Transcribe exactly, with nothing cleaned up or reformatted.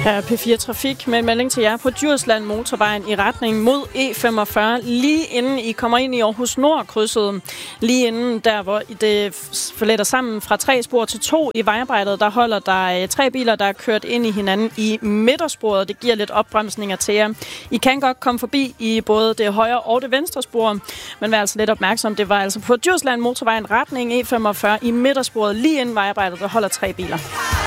Her er P fire Trafik med en melding til jer på Djursland Motorvejen i retning mod E femogfyrre, lige inden I kommer ind i Aarhus Nord-krydset. Lige inden der, hvor det forletter sammen fra tre spor til to i vejarbejdet, der holder der tre biler, der er kørt ind i hinanden i midtersporet. Det giver lidt opbremsninger til jer. I kan godt komme forbi i både det højre og det venstre spor, men vær altså lidt opmærksom. Det var altså på Djursland Motorvejen retning E femogfyrre i midtersporet, lige inden vejarbejdet, der holder tre biler.